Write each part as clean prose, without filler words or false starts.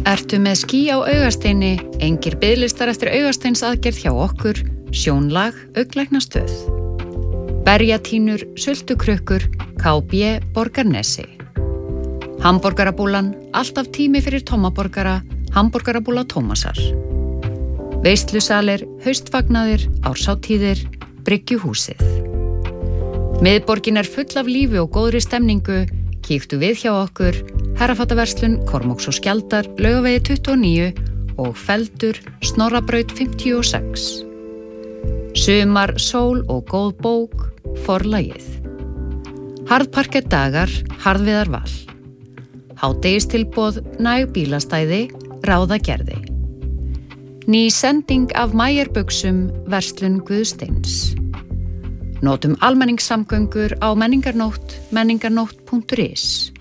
Ertu með ský á augasteini, engir biðlistar eftir augasteinsaðgerð hjá okkur, sjónlag, augnlæknastöð. Berjatínur, sultukrukkur, KB Borgarnesi. Hamborgarabúlan, alltaf tími fyrir tómaborgara, hamborgarabúla Tómasar. Veislusalir, haustfagnaðir, árshátíðir, bryggjuhúsið. Miðborgin full af lífi og góðri stemningu, kíktu við hjá okkur, Herrafataverslun, Kormáks og Skjaldar, Laugavegi 29 og Feldur, Snorrabraut 56. Sumar, sól og góð bók, Forlagið. Harðparkett dagar, harðviðar val. Hádegistilboð, næg bílastæði, ráðagerði. Ný sending af Mæjarbuxum, verslun Guðsteins. Notum almenningssamgöngur á menningarnótt, menningarnótt.is.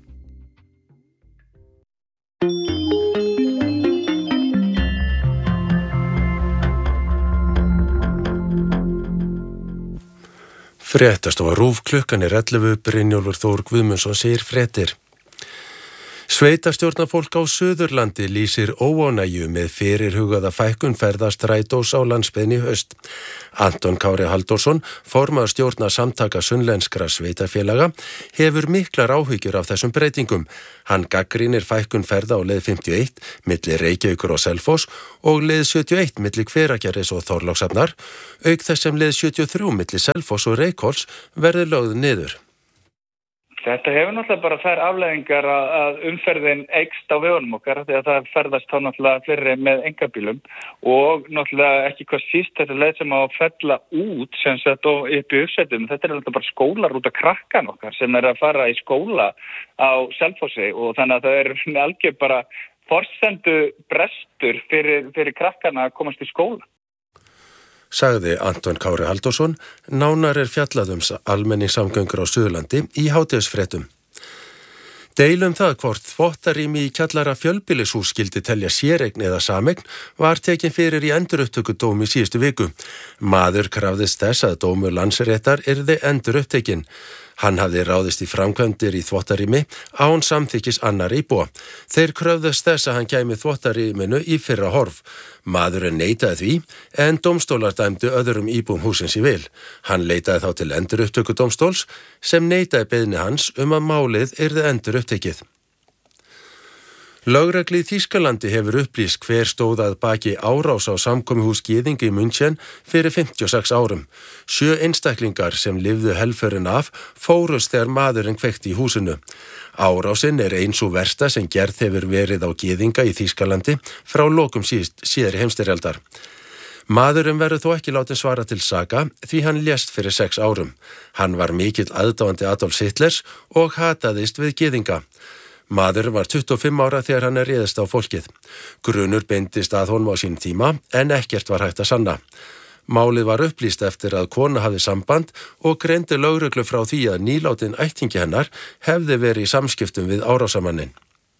Fréttastofa RÚV, klukkan 11, Brynjólfur Þór Guðmundsson segir fréttir. Sveitarstjórnarfólk á Suðurlandi lýsir óánægju með fyrirhugaða fækkun ferðastrætós á landsbyggðinni í haust. Anton Kári Halldórsson, formaður stjórnar samtaka sunnlenskra sveitarfélaga, hefur miklar áhyggjur af þessum breytingum. Hann gagnrýnir fækkun ferða á leið 51 milli Reykjavíkur og Selfoss og leið 71 milli Hveragerðis og Þorlákshafnar, auk þess sem leið 73 milli Selfoss og Reykhols verði lögð niður. Þetta hefur náttúrulega bara þær afleiðingar að umferðin eykst á vegunum okkar því að það ferðast þá náttúrulega fleiri með einkabílum og náttúrulega ekki hvað síst þetta leið sem á að fella út sem sett og upp í uppsettum. Þetta náttúrulega bara skólar út af krakkan okkar sem að fara í skóla á Selfossi og þannig að það algjör bara forsendu brestur fyrir krakkana að komast í skóla. Sagði Anton Kári Halldórsson, nánar fjallað almenningssamgöngur á Suðurlandi í hádegisfréttum. Deilum það hvort þvottarými í kjallara fjölbýlishús skyldi telja séreign eða sameign var tekin fyrir í endurupptökudómi í síðustu viku. Maður krafðist þess að dómur Landsréttar yrði endurupptekin. Hann hafði ráðist í framkvæmdir í þvottarými án samþykkis annar íbúa. Þeir kröfðust þess að hann kæmi þvottarýminu í fyrra horf. Maðurinn neitaði því, en dómstólar dæmdu öðrum íbúum húsins í vil. Hann leitaði þá til endurupptökudómstóls sem neitaði beiðni hans að málið yrði endurupptekið. Lögregla í Þýskalandi hefur upplýst hver stóð að baki árás á samkomuhús Gyðinga í München fyrir 56 árum. 7 einstaklingar sem lifðu helförin af fórust þegar maðurinn kveikti í húsinu. Árásin ein sú versta sem gerð hefur verið á Gyðinga í Þýskalandi frá lokum síðari heimsstyrjaldar. Maðurinn verður þó ekki látinn svara til saka því hann lést fyrir 6 árum. Hann var mikill aðdáandi Adolfs Hitlers og hataðist við Gyðinga. Maður var 25 ára þegar hann réðist á fólkið. Grunur beindist að honum á sínum tíma en ekkert var hægt að sanna. Málið var upplýst eftir að kona hafði samband og greindi lögreglu frá því að nýlátin ættingi hennar hefði verið í samskiptum við árásamannin.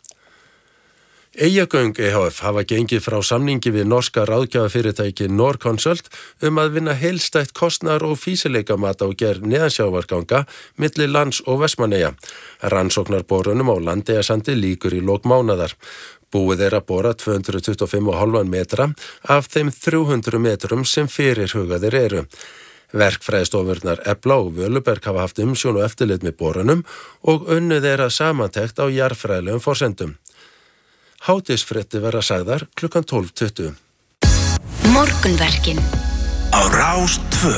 Eyjagöng EHF hafa gengið frá samningi við norska ráðgjafafyrirtæki Norconsult að vinna heildstætt kostnaðar- og fýsileikamat á gerð neðansjávarganga milli Lands og Vestmannaeyja. Rannsóknarborunum á Landeyjasandi lýkur í lok mánaðar. Búið að bora 225,5 metra af þeim 300 metrum sem fyrirhugaðir eru. Verkfræðistofurnar Efla og Völuberg hafa haft umsjón og eftirlit með borunum og unnið að samantekt á jarðfræðilegum forsendum. Hádegisfréttir verða sagðar klukkan 12:20. Morgunverkin á Rás 2.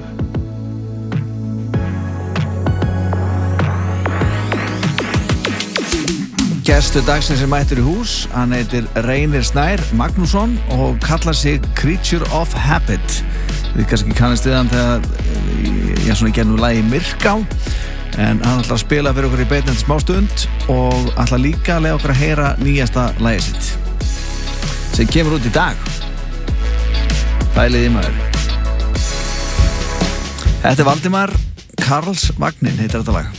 Gestur dagsins mættur í hús, hann heitir Reynir Snær Magnússon og kallar sig Creature of Habit. Við kannski kannast við hann þegar ég svona gerðum lagi Myrká, en hann ætlar að spila fyrir okkur í beinni eftir smá stund og ætlar líka að leiða okkur að heyra nýjasta lagið sitt sem kemur út í dag. Bælið í maður. Þetta Valdimar Karlsvagnin heitir þetta lag.